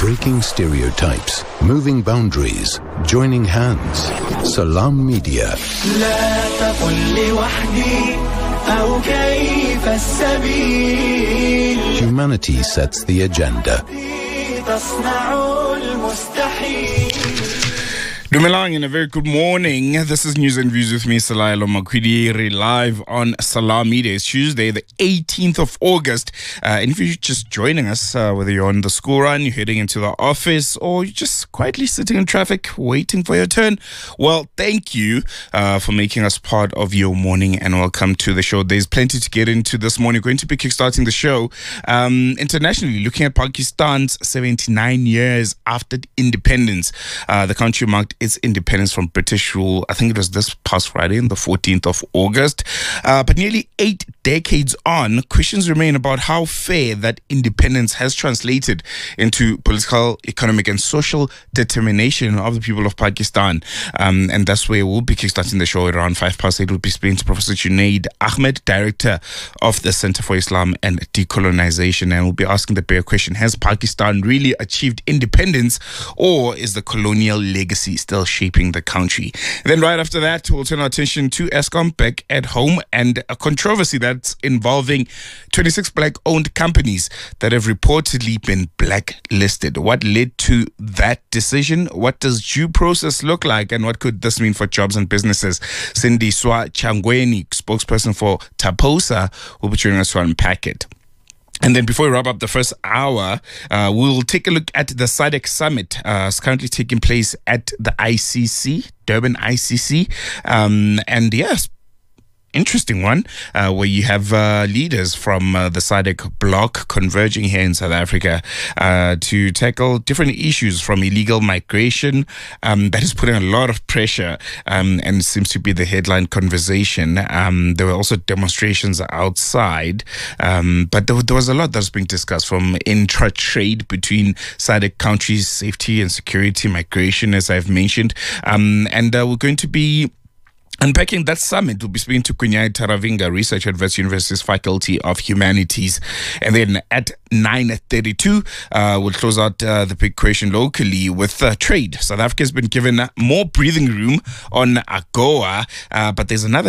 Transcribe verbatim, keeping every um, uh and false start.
Breaking stereotypes, moving boundaries, joining hands. Salam Media. لا تقل لوحدي أو كيف السبيل. Humanity sets the agenda. تصنع المستحيل. Dumelang and a very good morning. This is News and Views with me, Salailo Makwidiri, live on Salam Media. It's Tuesday, the eighteenth of August. Uh, and if you're just joining us, uh, whether you're on the school run, you're heading into the office, or you're just quietly sitting in traffic waiting for your turn, well, thank you uh, for making us part of your morning and welcome to the show. There's plenty to get into this morning. We're going to be kickstarting the show um, internationally, looking at Pakistan's seventy-nine years after independence. Uh, the country marked its independence from British rule. I think it was this past Friday, on the fourteenth of August. Uh, but nearly eight decades on, questions remain about how fair that independence has translated into political, economic, and social determination of the people of Pakistan. Um, and that's where we'll be kickstarting the show at around five past eight. We'll be speaking to Professor Junaid Ahmed, Director of the Center for Islam and Decolonization. And we'll be asking the bare question: has Pakistan really achieved independence, or is the colonial legacy still shaping the country? And then right after that, we'll turn our attention to Eskom back at home and a controversy that's involving twenty-six black-owned companies that have reportedly been blacklisted. What led to that decision? What does due process look like? And what could this mean for jobs and businesses? Cindy Swa Changweni, spokesperson for TAPOSA, will be joining us to unpack it. And then before we wrap up the first hour, uh, we'll take a look at the S A D C Summit. Uh, it's currently taking place at the I C C, Durban I C C. Um, and yes, interesting one, uh, where you have uh, leaders from uh, the S A D C bloc converging here in South Africa uh, to tackle different issues, from illegal migration um, that is putting a lot of pressure um, and seems to be the headline conversation. Um, there were also demonstrations outside, um, but there, there was a lot that's being discussed, from intra-trade between S A D C countries, safety and security, migration, as I've mentioned. Um, and uh, we're going to be unpacking that summit. We'll be speaking to Kunyai Taravinga, researcher at Wits University's Faculty of Humanities. And then at nine thirty-two, uh, we'll close out uh, the big question locally with uh, trade. South Africa has been given more breathing room on AGOA, uh, but there's another